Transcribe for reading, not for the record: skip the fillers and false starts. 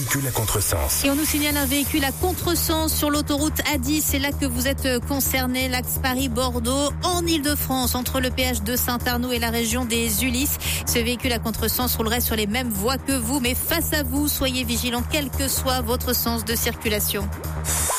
Véhicule à contresens. Et on nous signale un véhicule à contresens sur l'autoroute A10. C'est là que vous êtes concerné, l'axe Paris-Bordeaux, en Ile-de-France, entre le péage de Saint-Arnaud et la région des Ulysses. Ce véhicule à contresens roulerait sur les mêmes voies que vous, mais face à vous, soyez vigilants, quel que soit votre sens de circulation.